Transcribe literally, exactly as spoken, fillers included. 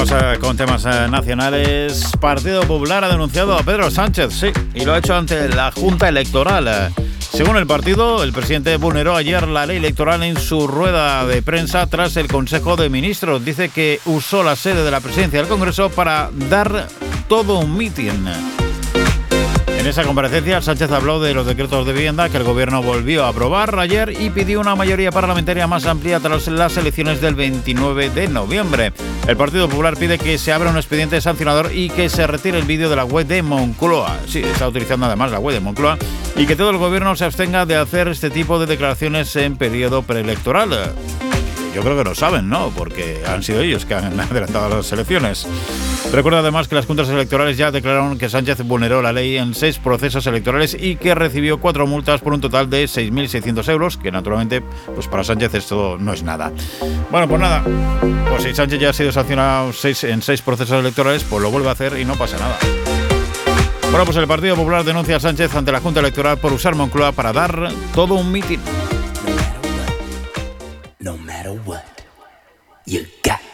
Seguimos eh, con temas eh, nacionales. Partido Popular ha denunciado a Pedro Sánchez, sí, y lo ha hecho ante la Junta Electoral. Según el partido, el presidente vulneró ayer la ley electoral en su rueda de prensa tras el Consejo de Ministros. Dice que usó la sede de la presidencia del Congreso para dar todo un mitin. En esa comparecencia, Sánchez habló de los decretos de vivienda que el Gobierno volvió a aprobar ayer y pidió una mayoría parlamentaria más amplia tras las elecciones del veintinueve de noviembre. El Partido Popular pide que se abra un expediente sancionador y que se retire el vídeo de la web de Moncloa. Sí, está utilizando además la web de Moncloa. Y que todo el Gobierno se abstenga de hacer este tipo de declaraciones en periodo preelectoral. Yo creo que lo saben, ¿no? Porque han sido ellos que han adelantado las elecciones. Recuerda además que las juntas electorales ya declararon que Sánchez vulneró la ley en seis procesos electorales y que recibió cuatro multas por un total de seis mil seiscientos euros, que naturalmente, pues para Sánchez esto no es nada. Bueno, pues nada, pues si Sánchez ya ha sido sancionado seis, en seis procesos electorales, pues lo vuelve a hacer y no pasa nada. Bueno, pues el Partido Popular denuncia a Sánchez ante la Junta Electoral por usar Moncloa para dar todo un mitin. No matter what, you got